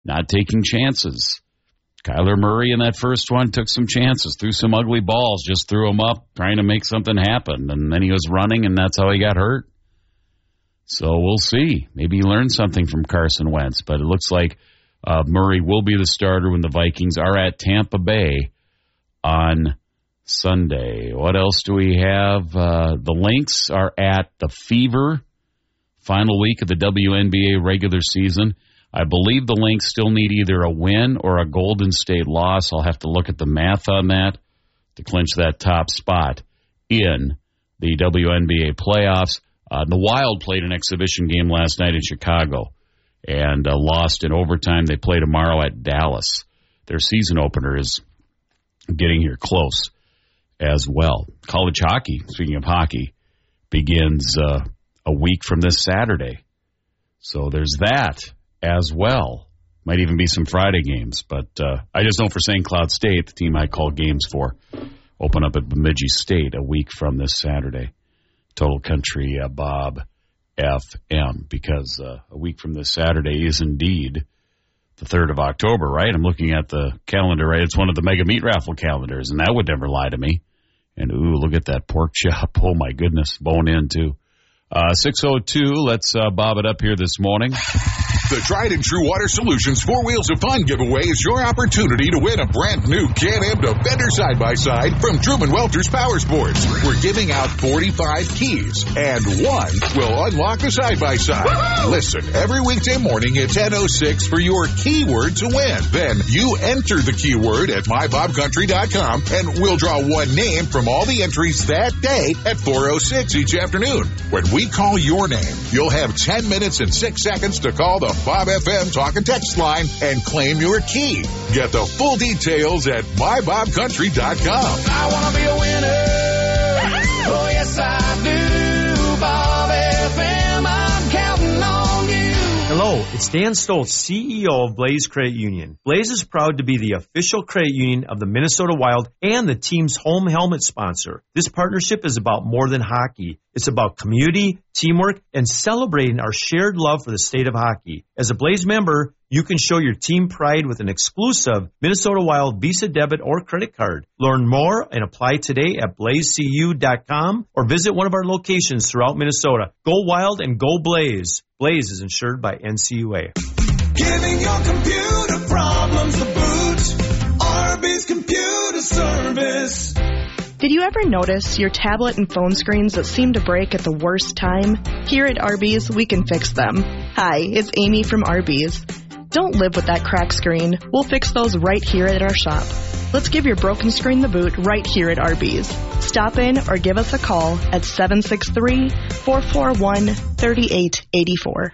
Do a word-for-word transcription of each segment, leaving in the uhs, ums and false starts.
not taking chances. Kyler Murray in that first one took some chances, threw some ugly balls, just threw them up, trying to make something happen. And then he was running, and that's how he got hurt. So we'll see. Maybe he learned something from Carson Wentz. But it looks like uh, Murray will be the starter when the Vikings are at Tampa Bay on Sunday. What else do we have? Uh, the Lynx are at the Fever, final week of the W N B A regular season. I believe the Lynx still need either a win or a Golden State loss. I'll have to look at the math on that to clinch that top spot in the W N B A playoffs. Uh, the Wild played an exhibition game last night in Chicago and uh, lost in overtime. They play tomorrow at Dallas. Their season opener is getting here close as well. College hockey, speaking of hockey, begins uh, a week from this Saturday. So there's that as well. Might even be some Friday games, but uh, I just know for Saint Cloud State, the team I call games for, open up at Bemidji State a week from this Saturday. Total Country uh, Bob F M, because uh, a week from this Saturday is indeed the third of October, right? I'm looking at the calendar, right? It's one of the Mega Meat Raffle calendars, and that would never lie to me. And, ooh, look at that pork chop. Oh, my goodness, bone in, too. Uh, six oh two, let's uh, bob it up here this morning. The Tried and True Water Solutions Four Wheels of Fun giveaway is your opportunity to win a brand new Can-Am Defender side-by-side from Truman Welter's Power Sports. We're giving out forty-five keys, and one will unlock the side-by-side. Woo-hoo! Listen every weekday morning at ten oh six for your keyword to win. Then you enter the keyword at my bob country dot com, and we'll draw one name from all the entries that day at four oh six each afternoon. When we call your name, you'll have ten minutes and six seconds to call the Bob F M Talk and Text line and claim your key. Get the full details at my bob country dot com. I want to be a winner. Oh, yes, I do. Bob F M, I'm counting on you. Hello, it's Dan Stoltz, C E O of Blaze Credit Union. Blaze is proud to be the official credit union of the Minnesota Wild and the team's home helmet sponsor. This partnership is about more than hockey. It's about community, teamwork, and celebrating our shared love for the state of hockey. As a Blaze member, you can show your team pride with an exclusive Minnesota Wild Visa debit or credit card. Learn more and apply today at blaze c u dot com or visit one of our locations throughout Minnesota. Go Wild and go Blaze. Blaze is insured by N C U A. Giving your computer problems the boot. Arby's Computer Service. Did you ever notice your tablet and phone screens that seem to break at the worst time? Here at Arby's, we can fix them. Hi, it's Amy from Arby's. Don't live with that cracked screen. We'll fix those right here at our shop. Let's give your broken screen the boot right here at Arby's. Stop in or give us a call at seven six three, four four one, three eight eight four.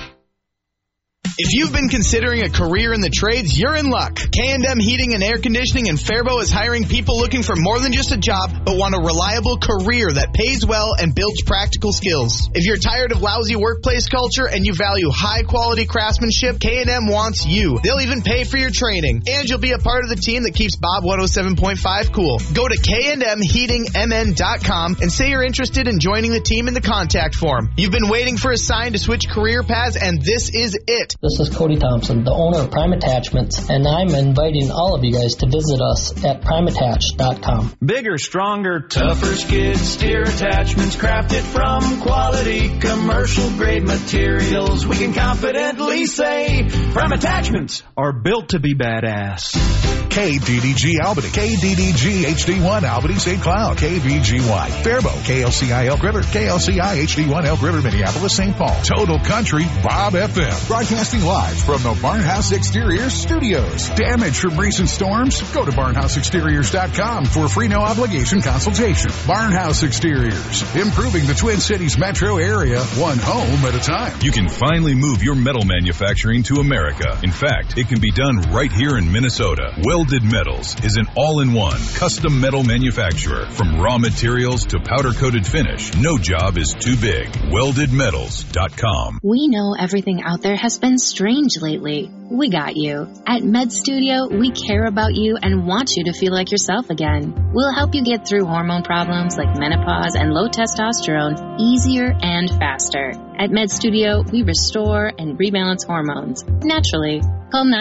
If you've been considering a career in the trades, you're in luck. K and M Heating and Air Conditioning in Faribault is hiring people looking for more than just a job, but want a reliable career that pays well and builds practical skills. If you're tired of lousy workplace culture and you value high-quality craftsmanship, K and M wants you. They'll even pay for your training, and you'll be a part of the team that keeps Bob one oh seven point five cool. Go to K and M heating M N dot com and say you're interested in joining the team in the contact form. You've been waiting for a sign to switch career paths, and this is it. This is Cody Thompson, the owner of Prime Attachments, and I'm inviting all of you guys to visit us at prime attach dot com. Bigger, stronger, tougher skid steer attachments crafted from quality commercial-grade materials. We can confidently say Prime Attachments are built to be badass. K D D G Albany, K D D G H D one Albany Saint Cloud, K V G Y Faribault, K L C I Elk River, K L C I H D one Elk River, Minneapolis, Saint Paul. Total Country Bob F M, broadcasting live from the Barnhouse Exteriors Studios. Damage from recent storms? Go to barnhouse exteriors dot com for a free no obligation consultation. Barnhouse Exteriors, improving the Twin Cities metro area one home at a time. You can finally move your metal manufacturing to America. In fact, it can be done right here in Minnesota. Welded Metals is an all-in-one custom metal manufacturer. From raw materials to powder-coated finish, no job is too big. welded metals dot com. We know everything out there has been strange lately? We got you. At Med Studio, we care about you and want you to feel like yourself again. We'll help you get through hormone problems like menopause and low testosterone easier and faster. At Med Studio, we restore and rebalance hormones naturally. Call